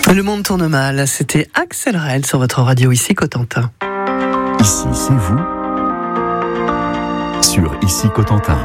Le monde tourne mal, c'était Axel Rell sur votre radio ici Cotentin. Ici c'est vous, sur Ici Cotentin.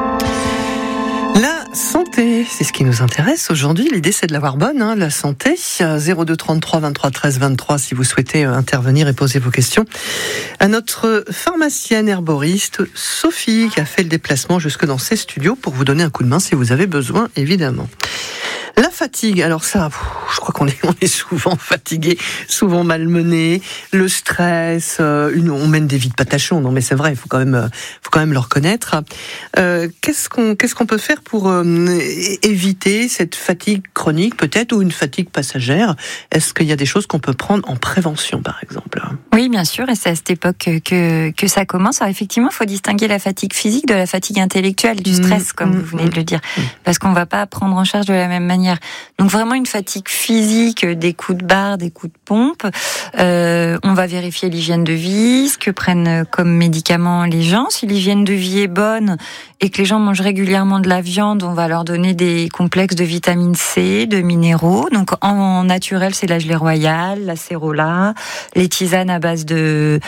La santé, c'est ce qui nous intéresse aujourd'hui. L'idée, c'est de l'avoir bonne, la santé. 02 33 23 13 23 si vous souhaitez intervenir et poser vos questions à notre pharmacienne herboriste Sophie, qui a fait le déplacement jusque dans ses studios pour vous donner un coup de main si vous avez besoin, évidemment. La fatigue, alors ça, je crois qu'on est souvent fatigué, souvent malmené. Le stress, on mène des vies de patachon. Non, mais c'est vrai, il faut quand même le reconnaître. Qu'est-ce qu'on peut faire pour éviter cette fatigue chronique, peut-être, ou une fatigue passagère? Est-ce qu'il y a des choses qu'on peut prendre en prévention, par exemple? Oui, bien sûr, et c'est à cette époque que ça commence. Alors effectivement, il faut distinguer la fatigue physique de la fatigue intellectuelle, du stress, comme vous venez de le dire, parce qu'on ne va pas prendre en charge de la même manière. Donc vraiment une fatigue physique, des coups de barre, des coups de pompe. On va vérifier l'hygiène de vie, ce que prennent comme médicaments les gens. Si l'hygiène de vie est bonne et que les gens mangent régulièrement de la viande, on va leur donner des complexes de vitamine C, de minéraux. Donc en naturel, c'est la gelée royale, la cérola, les tisanes à base de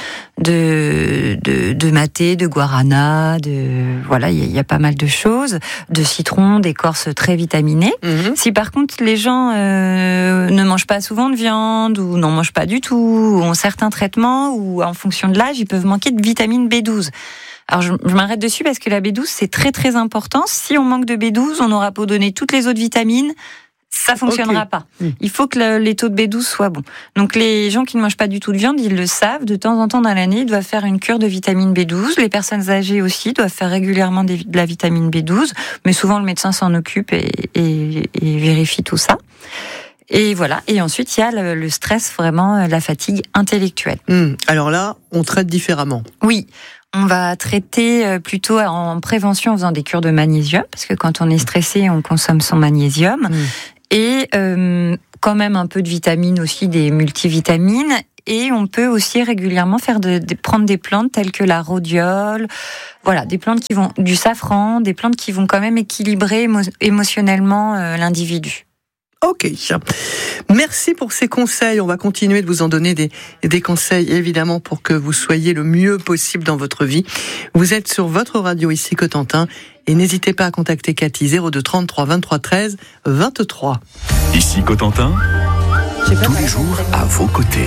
maté, de guarana, voilà, il y a pas mal de choses, de citron, d'écorce très vitaminées. Si par contre les gens ne mangent pas souvent de viande ou n'en mangent pas du tout, ou ont certains traitements, ou en fonction de l'âge, ils peuvent manquer de vitamine B12. Alors je m'arrête dessus parce que la B12 c'est très très important. Si on manque de B12, on aura beau donner toutes les autres vitamines, ça fonctionnera pas. Il faut que les taux de B12 soient bons. Donc les gens qui ne mangent pas du tout de viande, ils le savent, de temps en temps dans l'année, ils doivent faire une cure de vitamine B12. Les personnes âgées aussi doivent faire régulièrement de la vitamine B12, mais souvent le médecin s'en occupe et vérifie tout ça. Et voilà. Et ensuite, il y a le stress, vraiment, la fatigue intellectuelle. Alors là, on traite différemment. Oui. On va traiter plutôt en prévention en faisant des cures de magnésium, parce que quand on est stressé, on consomme son magnésium. Et quand même un peu de vitamines aussi, des multivitamines. Et on peut aussi régulièrement prendre des plantes telles que la rhodiole, voilà, des plantes du safran, des plantes qui vont quand même équilibrer émotionnellement l'individu. Ok, merci pour ces conseils. On va continuer de vous en donner des conseils, évidemment, pour que vous soyez le mieux possible dans votre vie. Vous êtes sur votre radio ici Cotentin et n'hésitez pas à contacter Cathy 02 33 23 13 23. Ici Cotentin, tous les jours à vos côtés.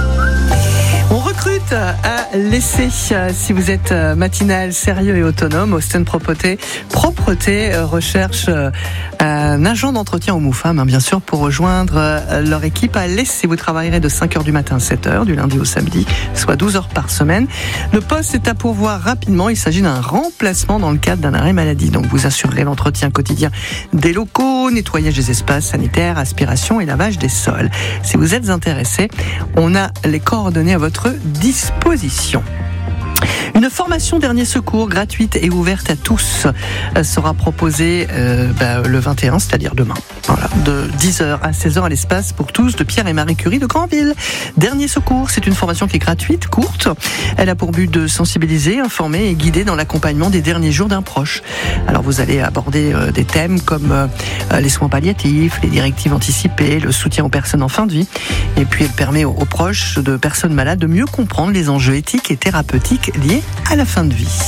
On recrute à l'essai. Si vous êtes matinal, sérieux et autonome, Austin Propreté recherche un agent d'entretien homme ou femme, bien sûr, pour rejoindre leur équipe à l'essai. Vous travaillerez de 5h du matin à 7h, du lundi au samedi, soit 12 heures par semaine. Le poste est à pourvoir rapidement. Il s'agit d'un remplacement dans le cadre d'un arrêt maladie. Donc vous assurerez l'entretien quotidien des locaux, nettoyage des espaces sanitaires, aspiration et lavage des sols. Si vous êtes intéressé, on a les coordonnées à votre disposition. Une formation dernier secours gratuite et ouverte à tous sera proposée le 21, c'est-à-dire demain. Voilà, de 10h à 16h à l'espace pour tous de Pierre et Marie Curie de Granville. Dernier secours, c'est une formation qui est gratuite, courte. Elle a pour but de sensibiliser, informer et guider dans l'accompagnement des derniers jours d'un proche. Alors vous allez aborder des thèmes comme les soins palliatifs, les directives anticipées, le soutien aux personnes en fin de vie. Et puis elle permet aux proches de personnes malades de mieux comprendre les enjeux éthiques et thérapeutiques liés à la fin de vie.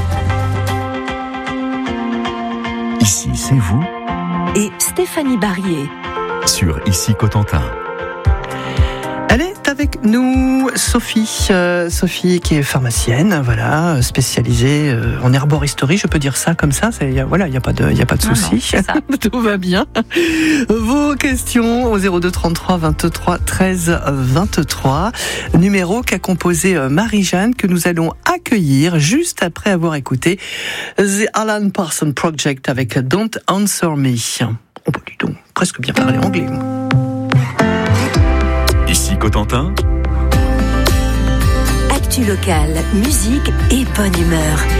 Ici, c'est vous. Et Stéphanie Barrier. Sur Ici Cotentin. Elle est avec nous, Sophie. Sophie qui est pharmacienne, voilà, spécialisée en herboristerie, je peux dire ça comme ça. Il y a pas de souci. Tout va bien. Vos questions au 02 33 23 13 23, numéro qu'a composé Marie-Jeanne, que nous allons accueillir juste après avoir écouté The Alan Parsons Project avec Don't Answer Me. Oh, bah, dis donc, presque bien parler anglais. Ici Cotentin. Actu locale, musique et bonne humeur.